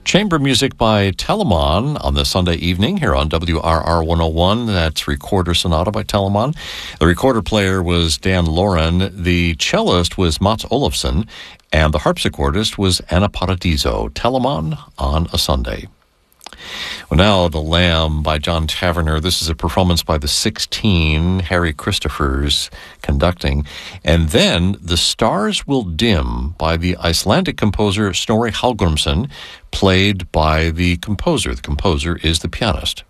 Chamber music by Telemann on this Sunday evening here on WRR 101. That's Recorder Sonata by Telemann. The recorder player was Dan Loren. The cellist was Mats Olofsson. And the harpsichordist was Anna Paradiso. Telemann on a Sunday. Well, now The Lamb by John Taverner. This is a performance by the 16, Harry Christophers conducting. And then The Stars Will Dim by the Icelandic composer Snorri Hallgrímsson, played by the composer. The composer is the pianist.